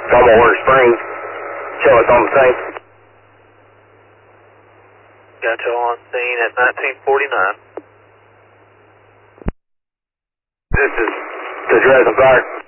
Saltwater Springs. Show us on the scene. Got you on scene at 1949. This is the Dresden Fire.